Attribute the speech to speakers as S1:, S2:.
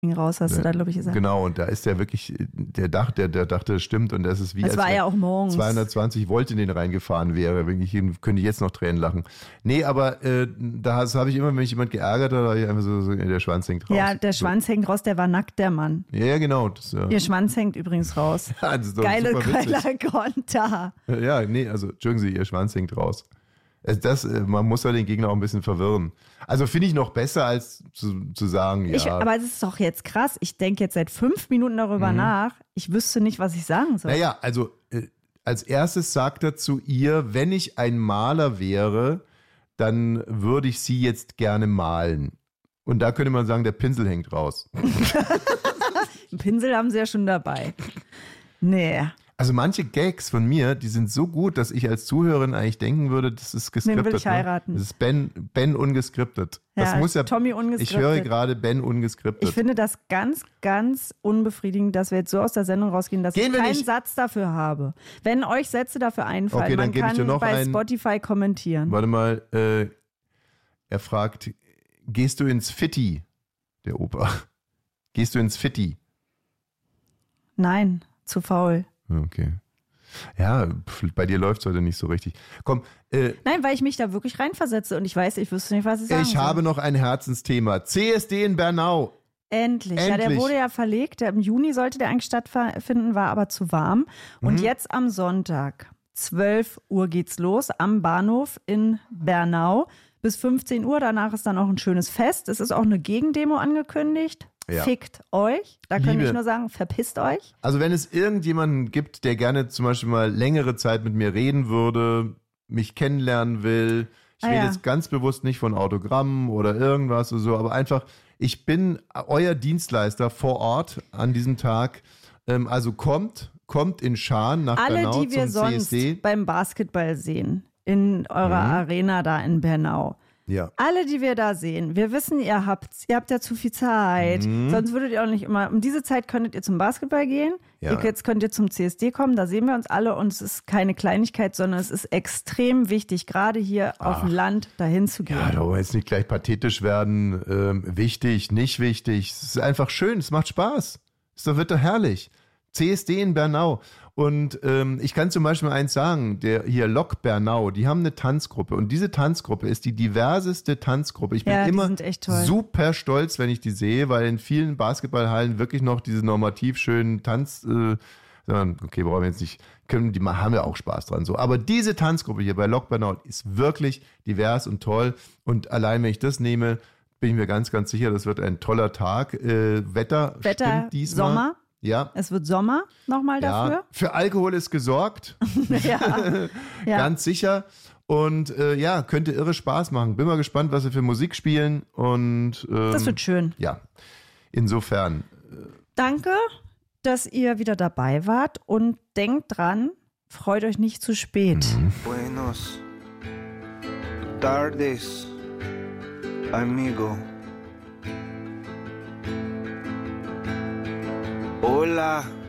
S1: raus, hast du da, glaube ich, gesagt.
S2: Genau, und da ist der wirklich, der dachte, das stimmt, und das ist wie,
S1: das war ja auch morgens.
S2: 220 Volt in den reingefahren wäre, könnte ich jetzt noch Tränen lachen. Nee, aber das habe ich immer, wenn mich jemand geärgert hat, habe ich einfach so, der Schwanz hängt raus.
S1: Ja, der Schwanz hängt raus, der war nackt, der Mann.
S2: Ja, genau. Das,
S1: Ihr Schwanz hängt übrigens raus.
S2: Ja, das ist doch
S1: geiler
S2: super
S1: Konter.
S2: Ja, nee, also, entschuldigen Sie, Ihr Schwanz hängt raus. Man muss ja den Gegner auch ein bisschen verwirren. Also finde ich noch besser, als zu sagen, ja.
S1: Aber es ist doch jetzt krass. Ich denke jetzt seit 5 Minuten darüber nach. Ich wüsste nicht, was ich sagen soll.
S2: Naja, also als erstes sagt er zu ihr, wenn ich ein Maler wäre, dann würde ich sie jetzt gerne malen. Und da könnte man sagen, der Pinsel hängt raus.
S1: Einen Pinsel haben sie ja schon dabei. Nee.
S2: Also manche Gags von mir, die sind so gut, dass ich als Zuhörerin eigentlich denken würde, das ist geskriptet.
S1: Den will ich heiraten.
S2: Ne? Das ist Ben ungeskriptet. Das
S1: ja,
S2: muss ja
S1: Tommy ungeskriptet.
S2: Ich höre gerade Ben ungeskriptet.
S1: Ich finde das ganz, ganz unbefriedigend, dass wir jetzt so aus der Sendung rausgehen, dass ich keinen Satz dafür habe. Wenn euch Sätze dafür einfallen,
S2: okay,
S1: man kann bei Spotify kommentieren.
S2: Warte mal, er fragt, gehst du ins Fitti, der Opa? Gehst du ins Fitti?
S1: Nein, zu faul.
S2: Okay. Ja, bei dir läuft es heute nicht so richtig. Komm.
S1: Nein, weil ich mich da wirklich reinversetze und ich weiß, ich wüsste nicht, was ich sagen soll.
S2: Ich habe noch ein Herzensthema. CSD in Bernau.
S1: Endlich. Ja, der wurde ja verlegt. Im Juni sollte der eigentlich stattfinden, war aber zu warm. Und jetzt am Sonntag, 12 Uhr geht's los am Bahnhof in Bernau. Bis 15 Uhr. Danach ist dann auch ein schönes Fest. Es ist auch eine Gegendemo angekündigt. Ja. Fickt euch. Da kann ich nur sagen, verpisst euch.
S2: Also wenn es irgendjemanden gibt, der gerne zum Beispiel mal längere Zeit mit mir reden würde, mich kennenlernen will, ich rede jetzt ganz bewusst nicht von Autogrammen oder irgendwas oder so, aber einfach, ich bin euer Dienstleister vor Ort an diesem Tag. Also kommt in Scharen nach Bernau zum CSD.
S1: Alle, die wir sonst beim Basketball sehen, in eurer Arena da in Bernau.
S2: Ja.
S1: Alle, die wir da sehen, wir wissen, ihr habt ja zu viel Zeit. Sonst würdet ihr auch nicht immer, um diese Zeit könntet ihr zum Basketball gehen. Ja. Jetzt könnt ihr zum CSD kommen, da sehen wir uns alle und es ist keine Kleinigkeit, sondern es ist extrem wichtig, gerade hier auf dem Land dahin zu gehen.
S2: Ja, da wollen wir jetzt nicht gleich pathetisch werden. Wichtig, nicht wichtig. Es ist einfach schön, es macht Spaß. Wird doch herrlich. CSD in Bernau. Und ich kann zum Beispiel eins sagen, der hier Lok Bernau, die haben eine Tanzgruppe und diese Tanzgruppe ist die diverseste Tanzgruppe. Ich bin immer super stolz, wenn ich die sehe, weil in vielen Basketballhallen wirklich noch diese normativ schönen Tanz, okay, brauchen wir jetzt nicht, die haben ja auch Spaß dran so. Aber diese Tanzgruppe hier bei Lok Bernau ist wirklich divers und toll und allein wenn ich das nehme, bin ich mir ganz, ganz sicher, das wird ein toller Tag. Wetter stimmt diesmal.
S1: Sommer.
S2: Ja.
S1: Es wird Sommer nochmal dafür.
S2: Für Alkohol ist gesorgt.
S1: ja.
S2: Ganz sicher. Und könnte irre Spaß machen. Bin mal gespannt, was sie für Musik spielen. Und
S1: das wird schön.
S2: Ja, insofern.
S1: Danke, dass ihr wieder dabei wart. Und denkt dran, freut euch nicht zu spät.
S3: Buenos tardes, amigo. Hola,